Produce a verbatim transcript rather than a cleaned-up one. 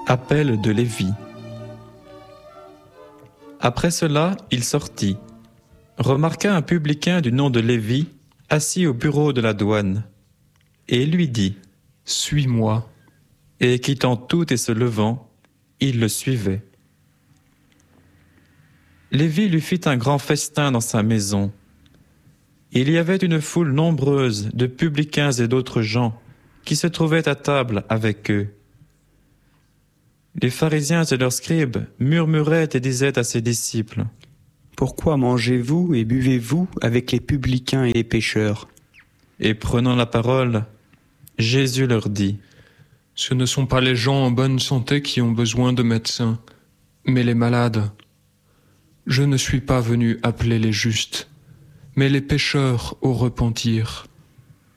Appel de Lévi. Après cela, il sortit, remarqua un publicain du nom de Lévi, assis au bureau de la douane, et lui dit : « Suis-moi. » Et quittant tout et se levant, il le suivait. Lévi lui fit un grand festin dans sa maison. Il y avait une foule nombreuse de publicains et d'autres gens qui se trouvaient à table avec eux. Les pharisiens et leurs scribes murmuraient et disaient à ses disciples : « Pourquoi mangez-vous et buvez-vous avec les publicains et les pécheurs ?» Et prenant la parole, Jésus leur dit : « Ce ne sont pas les gens en bonne santé qui ont besoin de médecins, mais les malades. Je ne suis pas venu appeler les justes, mais les pécheurs au repentir. »